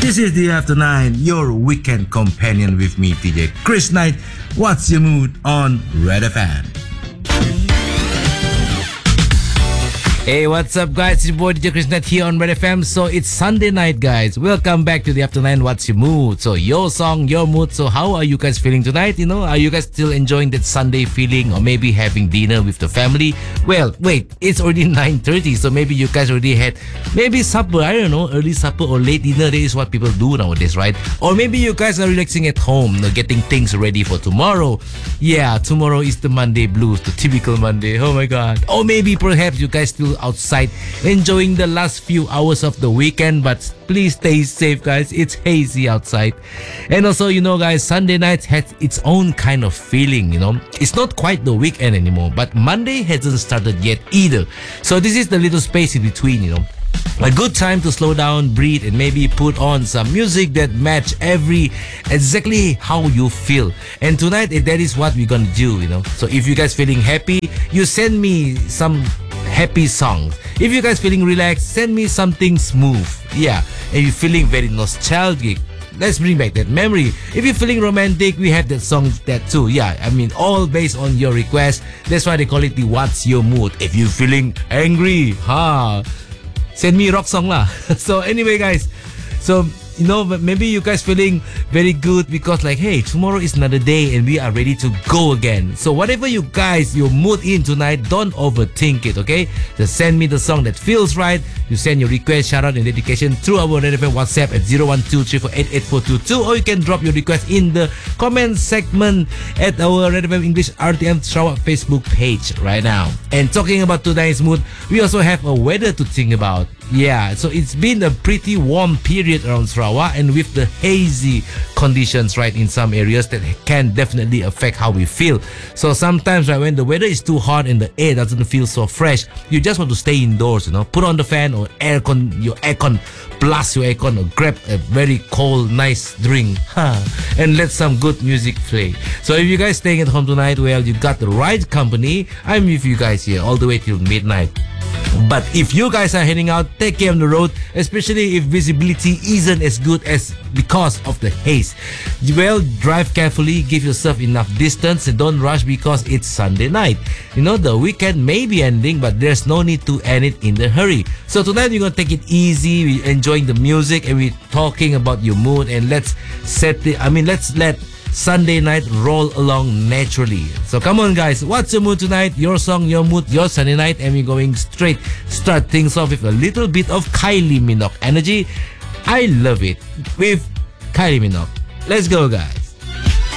This is the After 9, your weekend companion with me, DJ Chris Knight. What's your mood on Red FM? Hey, what's up, guys? It's your boy DJ Chris Knight here on Red FM. So it's Sunday night, guys. Welcome back to the After 9. What's your mood? So your song, your mood. So how are you guys feeling tonight? You know, are you guys still enjoying that Sunday feeling, or maybe having dinner with the family? Well, wait, it's already 9:30, so maybe you guys already had maybe supper. I don't know, early supper or late dinner. That is what people do nowadays, right? Or maybe you guys are relaxing at home, getting things ready for tomorrow. Yeah, tomorrow is the Monday blues, the typical Monday. Oh my God. Or maybe perhaps you guys still outside enjoying the last few hours of the weekend, but please stay safe, guys. It's hazy outside. And also, you know, guys, Sunday night has its own kind of feeling. You know, it's not quite the weekend anymore, but Monday hasn't started yet either. So this is the little space in between, you know, a good time to slow down, breathe, and maybe put on some music that match exactly how you feel. And tonight, that is what we're gonna do, you know. So if you guys feeling happy, you send me some happy songs. If you guys feeling relaxed, send me something smooth. Yeah. And you're feeling very nostalgic, let's bring back that memory. If you're feeling romantic, we have that song that too. Yeah, I mean, all based on your request. That's why they call it the What's Your Mood. If you're feeling angry, send me a rock song lah. So anyway, guys, so you know, maybe you guys feeling very good because like, hey, tomorrow is another day and we are ready to go again. So whatever you guys, your mood in tonight, don't overthink it, okay? Just send me the song that feels right. You send your request, shout out, and dedication through our Red FM WhatsApp at 01234888422, or you can drop your request in the comment segment at our Red FM English RTM Sarawak Facebook page right now. And talking about tonight's mood, we also have a weather to think about. Yeah, so it's been a pretty warm period around Sarawak, and with the hazy conditions, right, in some areas that can definitely affect how we feel. So sometimes, right, when the weather is too hot and the air doesn't feel so fresh, you just want to stay indoors, you know, put on the fan or your aircon, blast your aircon, or grab a very cold, nice drink, and let some good music play. So if you guys staying at home tonight, well, you got the right company. I'm with you guys here all the way till midnight. But if you guys are heading out, take care on the road, especially if visibility isn't as good as because of the haze. Well, drive carefully, give yourself enough distance, and don't rush because it's Sunday night. You know, the weekend may be ending, but there's no need to end it in a hurry. So tonight we're gonna take it easy, we're enjoying the music, and we're talking about your mood, and let's let Sunday night roll along naturally. So come on, guys, what's your mood tonight? Your song, your mood, your Sunday night, and we're going start things off with a little bit of Kylie Minogue energy. I love it with Kylie Minogue. Let's go, guys.